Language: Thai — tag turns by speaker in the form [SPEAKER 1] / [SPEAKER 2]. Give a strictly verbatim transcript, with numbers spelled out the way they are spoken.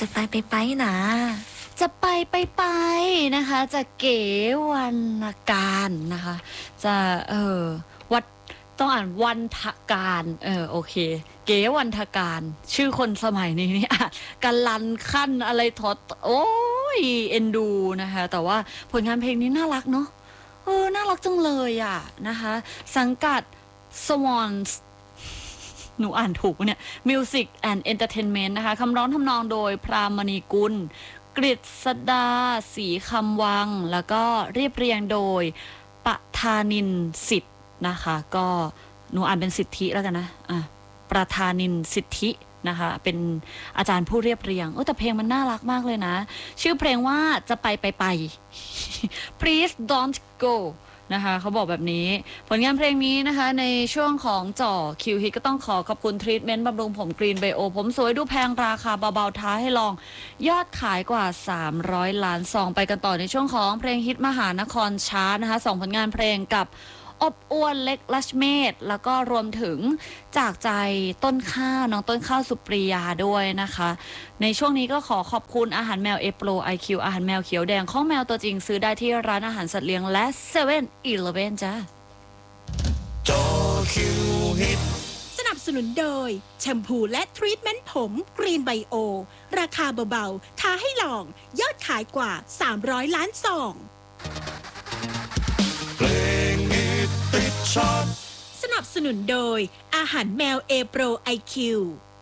[SPEAKER 1] จะไปไปไปนะ
[SPEAKER 2] จะไปไปไปนะคะจะเก๋วรรณการนะคะจะเออวัดต้องอ่านวันทการเออโอเคเก๋วันทการชื่อคนสมัยนี้นี่อ่ะกันลันขั้นอะไรทอดโอ้ยเอ็นดูนะคะแต่ว่าผลงานเพลงนี้น่ารักเนาะเออน่ารักจังเลยอ่ะนะคะสังกัด Swans หนูอ่านถูกเนี่ย Music and Entertainment นะคะคำร้องทำนองโดยพรามณีกุลกฤษดาศรีคำวังแล้วก็เรียบเรียงโดยปทานินสิทธิ์นะคะก็หนูอ่านเป็นสิทธิแล้วกันนะอ่ะประธานินสิทธินะคะเป็นอาจารย์ผู้เรียบเรียงเออแต่เพลงมันน่ารักมากเลยนะชื่อเพลงว่าจะไปไปไป please don't goนะคะเขาบอกแบบนี้ผลงานเพลงนี้นะคะในช่วงของจ่อคิวฮิตก็ต้องขอขอบคุณทรีทเมนต์บำรุงผมกรีนไบโอผมสวยดูแพงราคาเบาๆท้าให้ลองยอดขายกว่าสามร้อยล้านซองไปกันต่อในช่วงของเพลงฮิตมหานครชาร์ตนะคะสองผลงานเพลงกับอบอ้วนเล็กลัชเมธแล้วก็รวมถึงจากใจต้นข้าวน้องต้นข้าวสุปรียาด้วยนะคะในช่วงนี้ก็ขอขอบคุณอาหารแมวเอโปรไอคิวอาหารแมวเขียวแดงข้องแมวตัวจริงซื้อได้ที่ร้านอาหารสัตว์เลี้ยงและเซเว่นอีเลฟเว่นจ้า
[SPEAKER 3] จอคิวฮิต
[SPEAKER 4] สนับสนุนโดยแชมพูและทรีทเมนต์ผมกรีนไบโอราคาเบาๆท้าให้ลองยอดขายกว่าสามร้อยล้านซอง
[SPEAKER 3] เพลงฮิตติดชาร์ต
[SPEAKER 4] สนับสนุนโดยอาหารแมวเอโปรไอคิว